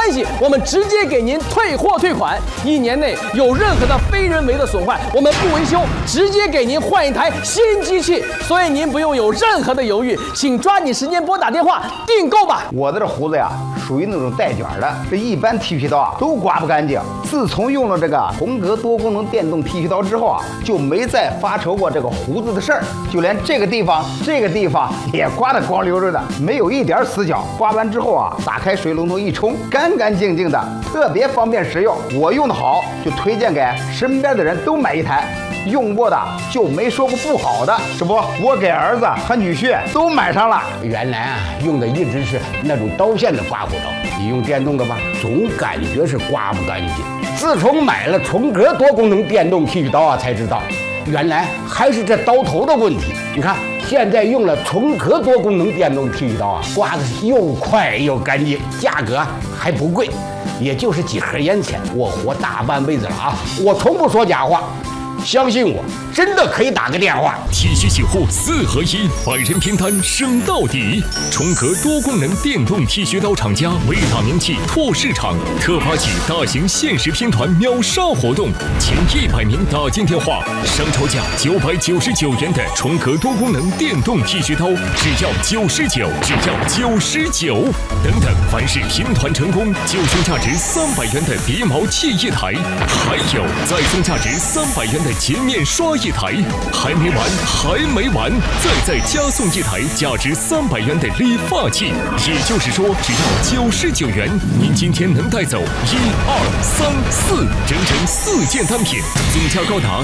关系，我们直接给您退货退款，1年内有任何的非人为的损坏，我们不维修，直接给您换一台新机器。所以您不用有任何的犹豫，请抓紧时间拨打电话订购吧。 我的这胡子呀，属于那种带卷的，这一般剃须刀啊都刮不干净。自从用了这个重格多功能电动剃须刀之后啊，就没再发愁过这个胡子的事儿，就连这个地方也刮得光溜溜的，没有一点死角。刮完之后啊，打开水龙头一冲，干干净净的，特别方便实用。我用的好，就推荐给身边的人都买一台。用过的就没说过不好的，这不，我给儿子和女婿都买上了。 原来啊，用的一直是那种刀线的刮胡刀，你用电动的吧，总感觉是刮不干净。自从买了重格多功能电动剃须刀啊，才知道原来还是这刀头的问题。你看，现在用了重格多功能电动剃须刀啊，刮的是又快又干净，价格还不贵，也就是几盒烟钱，我活大半辈子了啊！我从不说假话。相信我，真的可以打个电话。 剃须洗护4合1，百人拼单升到底。重格多功能电动剃须刀厂家为打名气拓市场，特发起大型限时拼团秒杀活动，前100名打进电话，商超价999元的重格多功能电动剃须刀，只要99，只要99。等等，凡是拼团成功，就送价值300元的鼻毛器1台，还有再送价值300元的洁面刷1台，还没完，再加送1台价值300元的理发器。也就是说，只要99元，您今天能带走1、2、3、4，整整4件单品，总价高达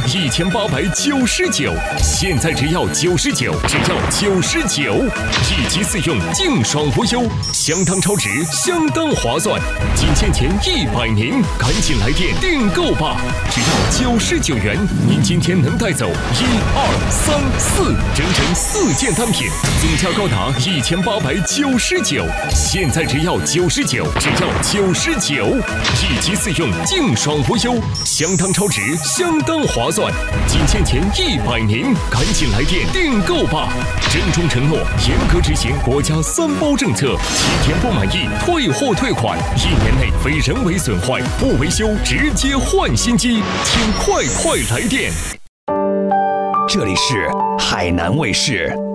1899。现在只要99，只要99，1机4用，净爽无忧，相当超值，相当划算。仅限前100名，赶紧来电订购吧！只要99元。您今天能带走1、2、3、4，整整4件单品，总价高达1899。现在只要99，只要99，1机4用，净爽无忧，相当超值，相当划算。仅限前100名，赶紧来电订购吧！郑重承诺，严格执行国家3包政策，7天不满意退货退款，1年内非人为损坏不维修，直接换新机，请快来电。 这里是海南卫视。